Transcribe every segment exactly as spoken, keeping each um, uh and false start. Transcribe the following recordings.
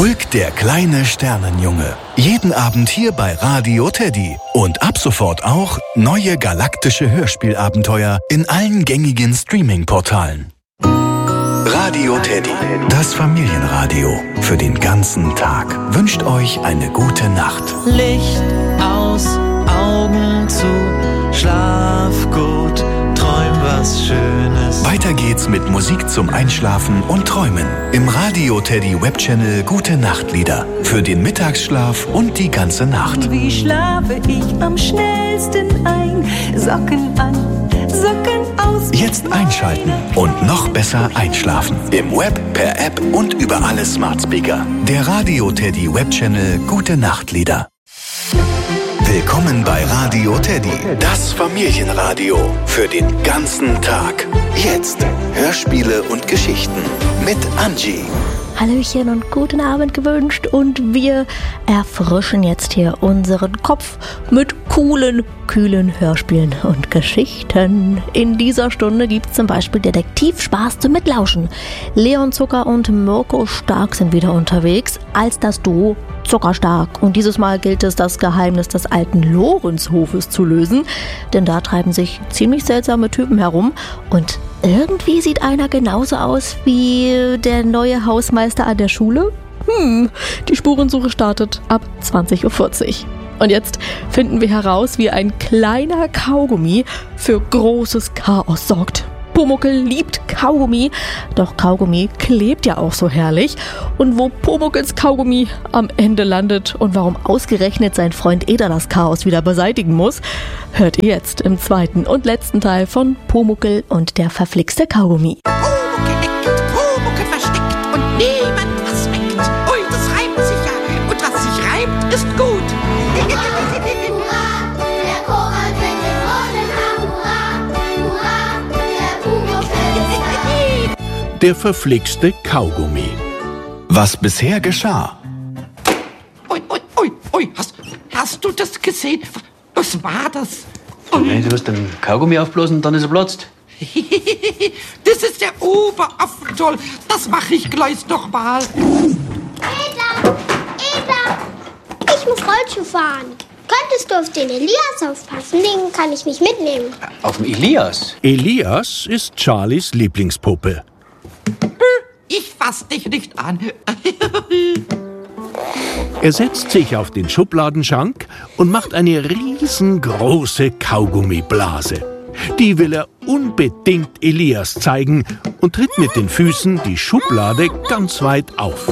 Ulk, der kleine Sternenjunge. Jeden Abend hier bei Radio Teddy. Und ab sofort auch neue galaktische Hörspielabenteuer in allen gängigen Streaming-Portalen. Radio Teddy, das Familienradio für den ganzen Tag, wünscht euch eine gute Nacht. Licht aus, Augen zu, schlaf gut, träum was Schönes. Weiter geht's mit Musik zum Einschlafen und Träumen im Radio Teddy Webchannel Gute Nachtlieder für den Mittagsschlaf und die ganze Nacht. Wie schlafe ich am schnellsten ein? Socken an, Socken aus. Jetzt einschalten und noch besser einschlafen. Im Web, per App und über alle Smart Speaker. Der Radio Teddy Webchannel Gute Nachtlieder. Willkommen bei Radio Teddy, das Familienradio für den ganzen Tag. Jetzt Hörspiele und Geschichten mit Angie. Hallöchen und guten Abend gewünscht und wir erfrischen jetzt hier unseren Kopf mit coolen, kühlen Hörspielen und Geschichten. In dieser Stunde gibt es zum Beispiel Detektivspaß zum Mitlauschen. Leon Zucker und Mirko Stark sind wieder unterwegs als das Duo Zuckerstark. Und dieses Mal gilt es, das Geheimnis des alten Lorenzhofes zu lösen, denn da treiben sich ziemlich seltsame Typen herum und irgendwie sieht einer genauso aus wie der neue Hausmeister an der Schule. Hm, die Spurensuche startet ab zwanzig Uhr vierzig. Und jetzt finden wir heraus, wie ein kleiner Kaugummi für großes Chaos sorgt. Pumuckl liebt Kaugummi, doch Kaugummi klebt ja auch so herrlich. Und wo Pumuckls Kaugummi am Ende landet und warum ausgerechnet sein Freund Eder das Chaos wieder beseitigen muss, hört ihr jetzt im zweiten und letzten Teil von Pumuckl und der verflixte Kaugummi. Pumuckl eckt, Pumuckl versteckt und niemand was weckt. Ui, das reimt sich ja und was sich reimt, ist gut. Der verflixte Kaugummi. Was bisher geschah. Ui, ui, ui, ui, hast, hast du das gesehen? Was war das? Nein, du musst den Kaugummi aufblasen und dann ist er platzt. Das ist der Oberaffentoll. Das mache ich gleich nochmal. Eda, Eda, ich muss Rollschuh fahren. Könntest du auf den Elias aufpassen? Den kann ich nicht mitnehmen. Auf den Elias? Elias ist Charlies Lieblingspuppe. Ich fass dich nicht an. Er setzt sich auf den Schubladenschrank und macht eine riesengroße Kaugummiblase. Die will er unbedingt Elias zeigen und tritt mit den Füßen die Schublade ganz weit auf.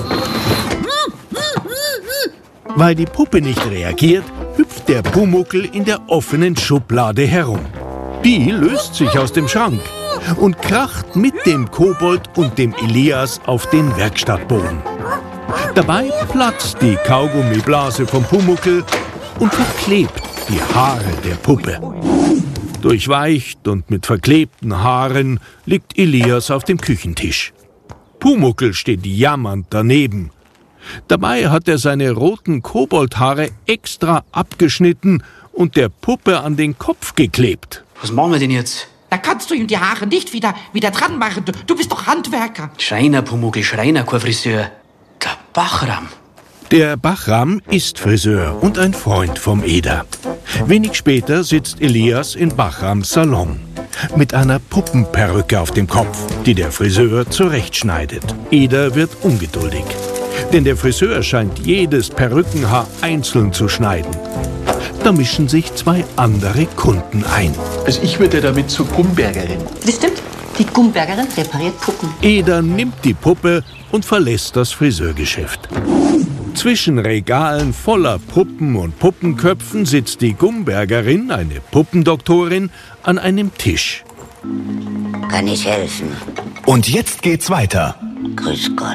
Weil die Puppe nicht reagiert, hüpft der Pumuckl in der offenen Schublade herum. Die löst sich aus dem Schrank und kracht mit dem Kobold und dem Elias auf den Werkstattboden. Dabei platzt die Kaugummiblase vom Pumuckl und verklebt die Haare der Puppe. Durchweicht und mit verklebten Haaren liegt Elias auf dem Küchentisch. Pumuckl steht jammernd daneben. Dabei hat er seine roten Koboldhaare extra abgeschnitten und der Puppe an den Kopf geklebt. Was machen wir denn jetzt? Da kannst du ihm die Haare nicht wieder, wieder dran machen. Du, du bist doch Handwerker. Schreiner, Pumuckl, Schreiner, kein Friseur. Der Bachram. Der Bachram ist Friseur und ein Freund vom Eder. Wenig später sitzt Elias in Bachrams Salon mit einer Puppenperücke auf dem Kopf, die der Friseur zurechtschneidet. Eder wird ungeduldig, denn der Friseur scheint jedes Perückenhaar einzeln zu schneiden. Da mischen sich zwei andere Kunden ein. Also ich würde damit zur Gumbergerin. Das stimmt. Die Gumbergerin repariert Puppen. Eder nimmt die Puppe und verlässt das Friseurgeschäft. Zwischen Regalen voller Puppen und Puppenköpfen sitzt die Gumbergerin, eine Puppendoktorin, an einem Tisch. Kann ich helfen? Und jetzt geht's weiter. Grüß Gott.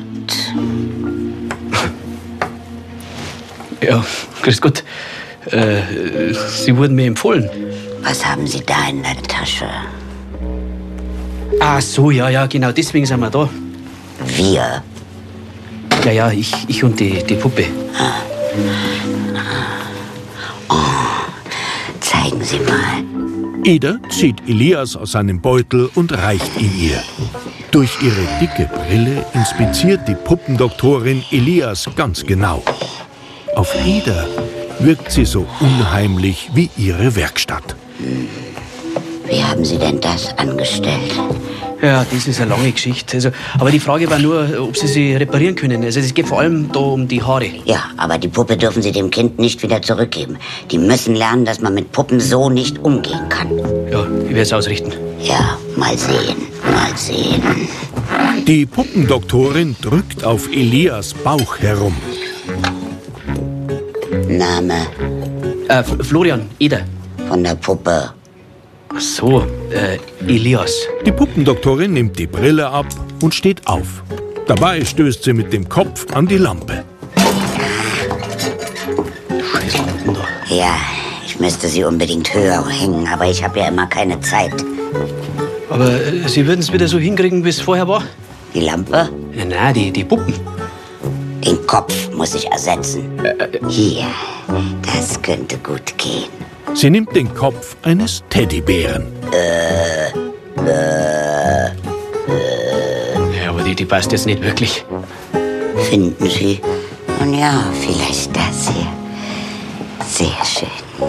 Ja, grüß Gott. Äh, Sie wurden mir empfohlen. Was haben Sie da in der Tasche? Ach so, ja, ja, genau, deswegen sind wir da. Wir? Ja, ja, ich, ich und die, die Puppe. Oh, zeigen Sie mal. Eder zieht Elias aus seinem Beutel und reicht ihn ihr. Durch ihre dicke Brille inspiziert die Puppendoktorin Elias ganz genau. Auf Eder wirkt sie so unheimlich wie ihre Werkstatt. Wie haben Sie denn das angestellt? Ja, das ist eine lange Geschichte. Also, aber die Frage war nur, ob Sie sie reparieren können. Also es geht vor allem da um die Haare. Ja, aber die Puppe dürfen Sie dem Kind nicht wieder zurückgeben. Die müssen lernen, dass man mit Puppen so nicht umgehen kann. Ja, ich werde es ausrichten. Ja, mal sehen, mal sehen. Die Puppendoktorin drückt auf Elias Bauch herum. Name? Äh, Florian, Eder. Von der Puppe. Ach so, äh, Elias. Die Puppendoktorin nimmt die Brille ab und steht auf. Dabei stößt sie mit dem Kopf an die Lampe. Scheiß Lampen da. Ja, ich müsste sie unbedingt höher hängen, aber ich habe ja immer keine Zeit. Aber äh, Sie würden es wieder so hinkriegen, wie es vorher war? Die Lampe? Nein, nein, die, die Puppen. Den Kopf muss ich ersetzen. Hier, das könnte gut gehen. Sie nimmt den Kopf eines Teddybären. Äh, äh, äh. Ja, aber die, die passt jetzt nicht wirklich. Finden Sie? Nun ja, vielleicht das hier. Sehr schön.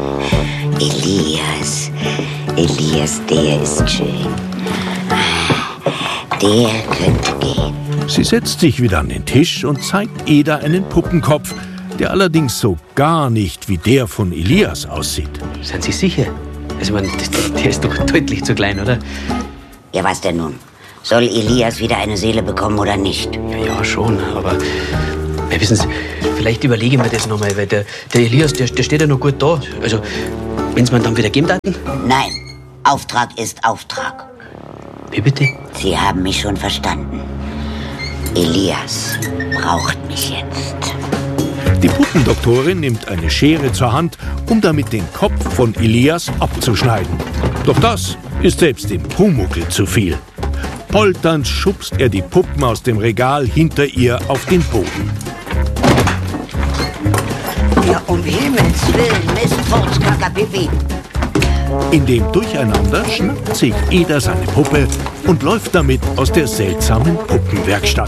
Elias. Elias, der ist schön. Der könnte gehen. Sie setzt sich wieder an den Tisch und zeigt Eder einen Puppenkopf, der allerdings so gar nicht wie der von Elias aussieht. Sind Sie sicher? Also, man, das, der ist doch deutlich zu klein, oder? Ja, was denn nun? Soll Elias wieder eine Seele bekommen oder nicht? Ja, ja, schon, aber... Ja, wissen Sie, vielleicht überlege ich mir das nochmal, weil der, der Elias, der, der steht ja noch gut da. Also, wenn Sie mir dann wieder geben daten? Nein, Auftrag ist Auftrag. Wie bitte? Sie haben mich schon verstanden. Elias braucht mich jetzt. Die Puppendoktorin nimmt eine Schere zur Hand, um damit den Kopf von Elias abzuschneiden. Doch das ist selbst dem Pumuckl zu viel. Polternd schubst er die Puppen aus dem Regal hinter ihr auf den Boden. Ja, um Himmels Willen, Mistfurz, Kakapipi. In dem Durcheinander schnappt sich Eder seine Puppe und läuft damit aus der seltsamen Puppenwerkstatt.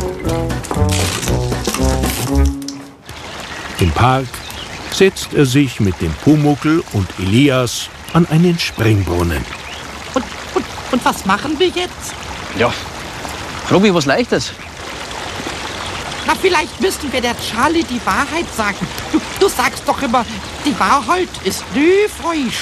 Im Park setzt er sich mit dem Pumuckl und Elias an einen Springbrunnen. Und, und, und was machen wir jetzt? Ja, frag mich was Leichtes. Na, vielleicht müssen wir der Charlie die Wahrheit sagen. Du, du sagst doch immer, die Wahrheit ist nie falsch.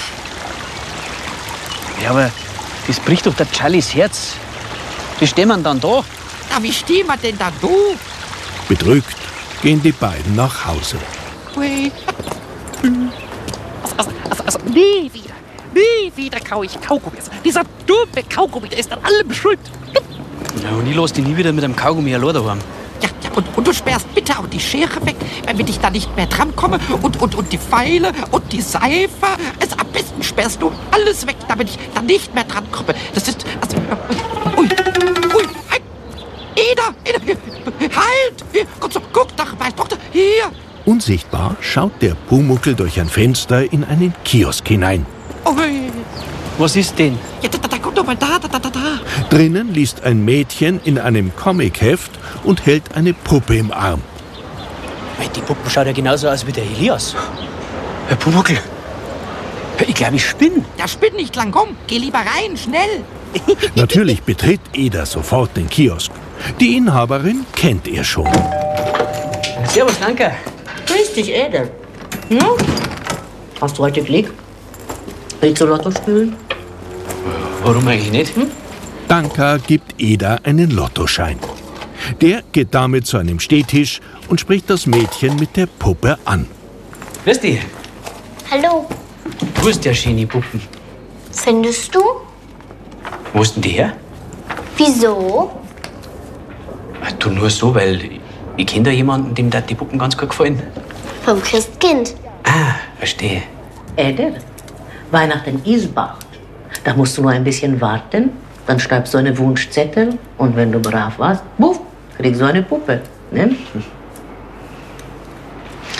Ja, aber das bricht doch der Charlies Herz. Wie stehen wir dann da? Na, wie stehen wir denn da, du? Bedrückt gehen die beiden nach Hause. Ui. Also, also, also, nie wieder, nie wieder kau ich Kaugummis. Dieser dumme Kaugummi, der ist an allem schuld. Ja, und ich lass dich nie wieder mit einem Kaugummi allein daheim. Ja, ja, und, und du sperrst bitte auch die Schere weg, damit ich da nicht mehr drankomme. Und, und, und die Pfeile und die Seife. Also am besten sperrst du alles weg, damit ich da nicht mehr drankomme. Das ist, also, ui, ui, halt. Eder, Eder, halt! Hier, guck, so, guck doch, mein Tochter, hier. Unsichtbar schaut der Pumuckl durch ein Fenster in einen Kiosk hinein. Ui. Was ist denn? Ja, da, da, da, guck doch mal, da, da, da, da, da. Drinnen liest ein Mädchen in einem Comicheft und hält eine Puppe im Arm. Die Puppe schaut ja genauso aus wie der Elias. Herr Pumuckl, ich glaube, ich spinne. Ja, spinn nicht lang rum. Geh lieber rein, schnell. Natürlich betritt Eder sofort den Kiosk. Die Inhaberin kennt er schon. Servus, danke. Grüß dich, Eder. Hm? Hast du heute Glück? Willst du Lotto spielen? Warum eigentlich nicht? Hm? Danka gibt Eder einen Lottoschein. Der geht damit zu einem Stehtisch und spricht das Mädchen mit der Puppe an. Grüß dich. Hallo, Wo ist der schöne Puppen? findest du? Wo ist denn die her? Wieso? Ach, du nur so, weil ich kenne da jemanden, dem da die Puppen ganz gut gefallen. Vom Christkind. Ah, verstehe. Eder, Weihnachten ist bald. Da musst du nur ein bisschen warten, dann schreibst du einen Wunschzettel und wenn du brav warst, buff, kriegst du eine Puppe. Ne?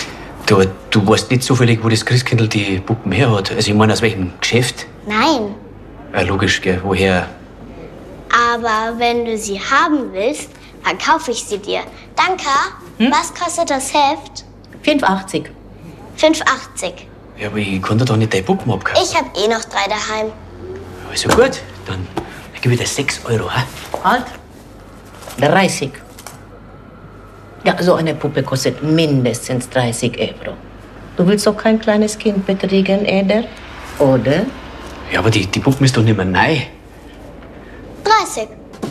Du, du weißt nicht zufällig, wo das Christkindl die Puppen her hat. Also ich meine, aus welchem Geschäft? Nein. Ja, logisch, gell. Woher? Aber wenn du sie haben willst, dann kaufe ich sie dir. Danke. Hm? Was kostet das Heft? fünf achtzig. fünf achtzig. Ja, aber ich kann dir doch nicht deine Puppen abkaufen. Ich hab eh noch drei daheim. Also gut, dann gebe ich dir sechs Euro. He? Halt. dreißig. Ja, so eine Puppe kostet mindestens dreißig Euro. Du willst doch kein kleines Kind betrügen, Eder? Oder? Ja, aber die, die Puppen ist doch nicht mehr neu. dreißig.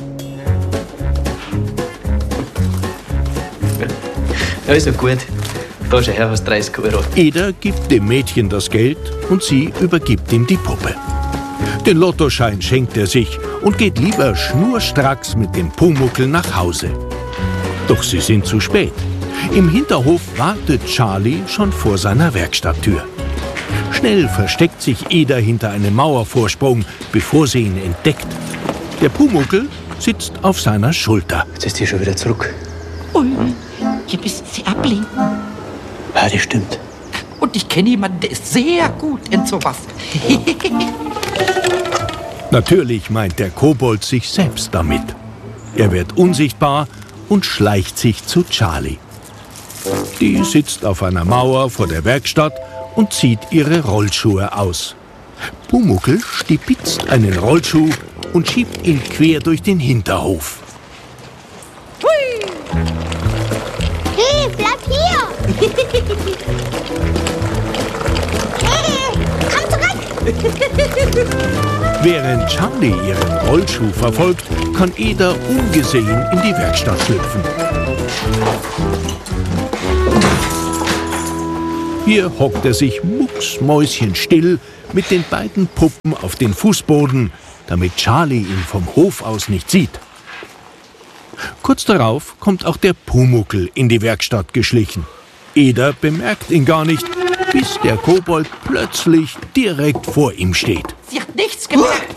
Ja, ist ja gut. Da schau her, was dreißig Euro. Eder gibt dem Mädchen das Geld und sie übergibt ihm die Puppe. Den Lottoschein schenkt er sich und geht lieber schnurstracks mit dem Pumuckl nach Hause. Doch sie sind zu spät. Im Hinterhof wartet Charlie schon vor seiner Werkstatttür. Schnell versteckt sich Eder hinter einem Mauervorsprung, bevor sie ihn entdeckt. Der Pumuckl sitzt auf seiner Schulter. Jetzt ist die schon wieder zurück. Ui, ihr bist sehr blind. Ja, das stimmt. Und ich kenne jemanden, der ist sehr gut in sowas. Natürlich meint der Kobold sich selbst damit. Er wird unsichtbar und schleicht sich zu Charlie. Die sitzt auf einer Mauer vor der Werkstatt und zieht ihre Rollschuhe aus. Pumuckl stibitzt einen Rollschuh und schiebt ihn quer durch den Hinterhof. Hey, bleib hier! Hey, komm zurück! Während Charlie ihren Rollschuh verfolgt, kann Eder ungesehen in die Werkstatt schlüpfen. Hier hockt er sich mucksmäuschenstill mit den beiden Puppen auf den Fußboden, damit Charlie ihn vom Hof aus nicht sieht. Kurz darauf kommt auch der Pumuckl in die Werkstatt geschlichen. Eder bemerkt ihn gar nicht, bis der Kobold plötzlich direkt vor ihm steht. Sie hat nichts gemerkt.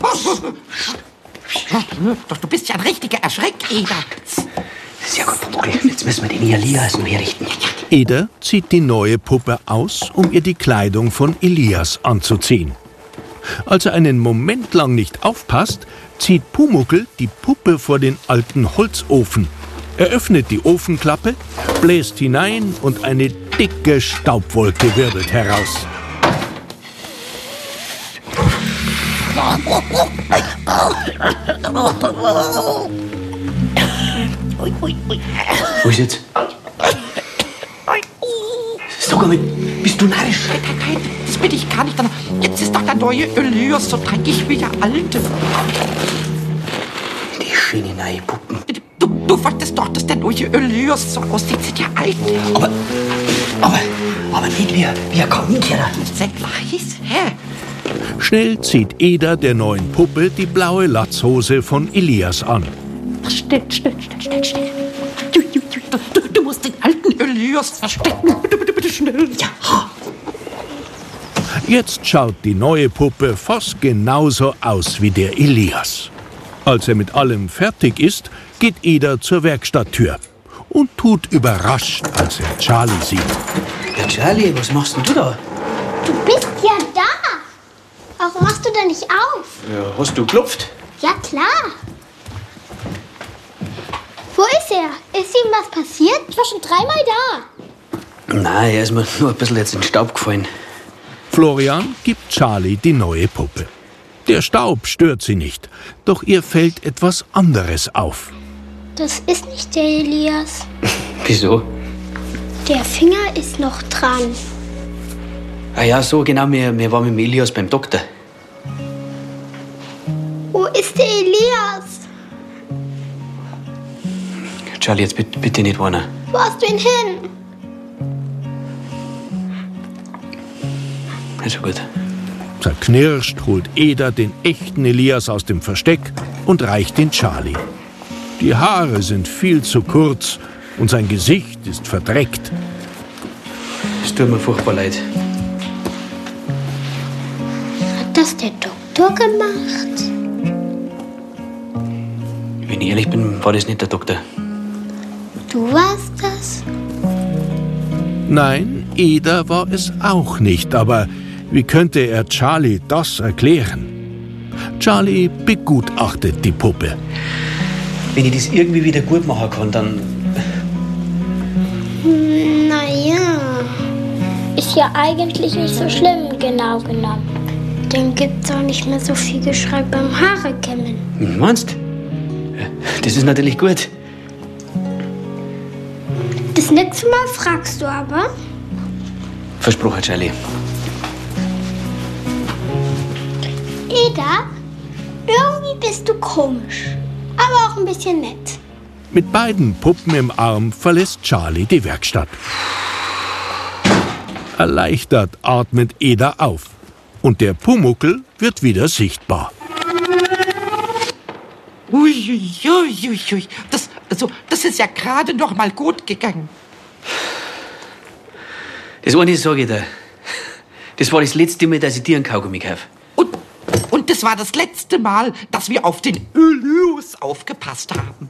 Doch du bist ja ein richtiger Erschreck, Eder. Sehr gut, Pumuckl. Jetzt müssen wir den Elias noch herrichten. Eder zieht die neue Puppe aus, um ihr die Kleidung von Elias anzuziehen. Als er einen Moment lang nicht aufpasst, zieht Pumuckl die Puppe vor den alten Holzofen. Er öffnet die Ofenklappe, bläst hinein und eine dicke Staubwolke wirbelt heraus. Wo ist jetzt? Sag einmal, bist du narrisch? Nein, nein, das bin ich gar nicht. Jetzt ist doch der neue Elias so dreckig wie der alte. Die schöne neue Puppen. Du, du wolltest doch, dass der neue Elias so aussieht wie der alte. Aber, aber, aber nicht wie, wie ein Kaminkehrer. Sehr weiß, hä? Schnell zieht Eder der neuen Puppe die blaue Latzhose von Elias an. Schnell, schnell, schnell, schnell, schnell. Du, du, du, du, du musst den alten Elias verstecken. Bitte, bitte, bitte, schnell. Ja. Jetzt schaut die neue Puppe fast genauso aus wie der Elias. Als er mit allem fertig ist, geht Eder zur Werkstatttür und tut überrascht, als er Charlie sieht. Ja, Charlie, was machst denn du da? Du bist ja da. Warum machst du denn nicht auf? Ja, hast du geklopft? Ja, klar. Wo ist er? Ist ihm was passiert? Ich war schon dreimal da. Nein, er ist mir nur ein bisschen jetzt in den Staub gefallen. Florian gibt Charlie die neue Puppe. Der Staub stört sie nicht, doch ihr fällt etwas anderes auf. Das ist nicht der Elias. Wieso? Der Finger ist noch dran. Ah ja, so genau, wir, wir waren mit dem Elias beim Doktor. Wo ist der Elias? Charlie, jetzt bitte, bitte nicht weinen. Wo hast du ihn hin? Also gut. Zerknirscht holt Eder den echten Elias aus dem Versteck und reicht ihn Charlie. Die Haare sind viel zu kurz und sein Gesicht ist verdreckt. Es tut mir furchtbar leid. Hat das der Doktor gemacht? Wenn ich ehrlich bin, war das nicht der Doktor. Du warst das? Nein, Eder war es auch nicht, aber wie könnte er Charlie das erklären? Charlie begutachtet die Puppe. Wenn ich das irgendwie wieder gut machen kann, dann... Naja, ist ja eigentlich nicht so schlimm, genau genommen. Dann gibt's auch nicht mehr so viel Geschrei beim Haarekämmen. Meinst? Das ist natürlich gut. Das nächste Mal fragst du aber. Versprochen, Charlie. Eder, irgendwie bist du komisch, aber auch ein bisschen nett. Mit beiden Puppen im Arm verlässt Charlie die Werkstatt. Erleichtert atmet Eder auf und der Pumuckl wird wieder sichtbar. Uiuiuiui, das, also, das ist ja gerade noch mal gut gegangen. Das eine sage ich dir. Das war das letzte Mal, dass ich dir einen Kaugummi kaufe. Und, und das war das letzte Mal, dass wir auf den Elias aufgepasst haben.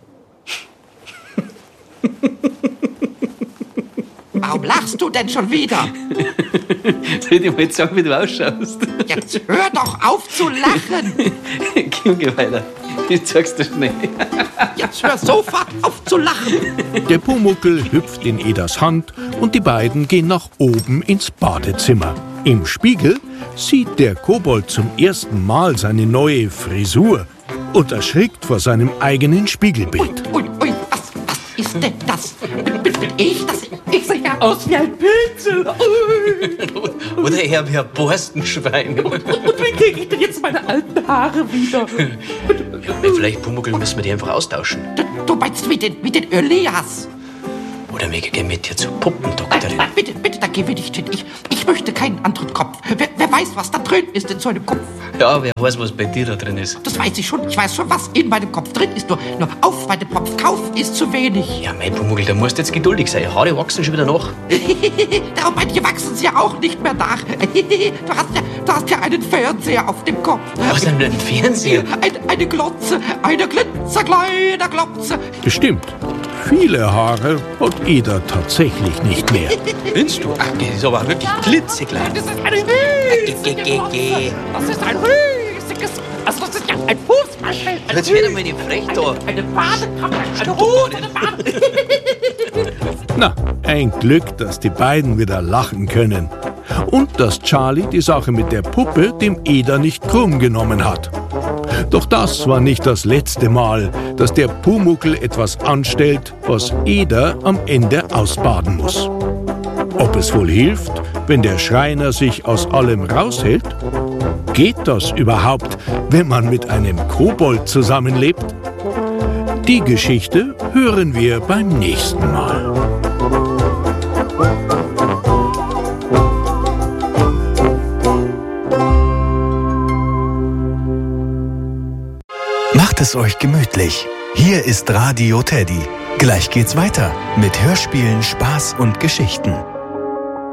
Warum lachst du denn schon wieder? Soll ich dir mal jetzt sagen, wie du ausschaust? Jetzt hör doch auf zu lachen. Komm, geh weiter. Ich zeig's dir schnell. Jetzt hör sofort auf zu lachen. Der Pumuckl hüpft in Eders Hand und die beiden gehen nach oben ins Badezimmer. Im Spiegel sieht der Kobold zum ersten Mal seine neue Frisur und erschrickt vor seinem eigenen Spiegelbild. Ui, ui, was, was ist denn das? Bin, bin ich das? Ich sehe ja aus wie ein Pilzel. Oder eher wie ein Borstenschwein. Und wie kriege ich denn jetzt meine alten Haare wieder? Ja, vielleicht, Pumuckl, müssen wir die einfach austauschen. Du, du meinst wie den, wie den Elias? Oder wir gehen mit dir zur Puppendoktorin. Nein, bitte, bitte, da geh wir nicht hin. Ich, ich möchte keinen anderen Kopf. Wer, wer weiß, was da drin ist in so einem Kopf? Ja, wer weiß, was bei dir da drin ist. Das weiß ich schon. Ich weiß schon, was in meinem Kopf drin ist. Nur, nur auf meinem Kopf kaufen ist zu wenig. Ja, mein Pumuckl, da musst du jetzt geduldig sein. Haare wachsen schon wieder nach. Darum manche wachsen sie ja auch nicht mehr nach. Du hast ja, du hast ja einen Fernseher auf dem Kopf. Was denn, ein Fernseher? Ein, eine Glotze, eine glitzerkleine Glotze. Bestimmt. Viele Haare hat Eder tatsächlich nicht mehr. Findest du? Ach, das ist aber wirklich klitzeklein. Das ist eine riesige Glotze. Das ist ein riesiges... Also das ist ja ein Fußballfeld. Jetzt wird einmal die frech da. Eine, eine Badekammer. Eine Hose, eine Bade. Na, ein Glück, dass die beiden wieder lachen können. Und dass Charlie die Sache mit der Puppe dem Eder nicht krumm genommen hat. Doch das war nicht das letzte Mal, dass der Pumuckl etwas anstellt, was Eder am Ende ausbaden muss. Ob es wohl hilft, wenn der Schreiner sich aus allem raushält? Geht das überhaupt, wenn man mit einem Kobold zusammenlebt? Die Geschichte hören wir beim nächsten Mal. Macht es euch gemütlich. Hier ist Radio Teddy. Gleich geht's weiter mit Hörspielen, Spaß und Geschichten.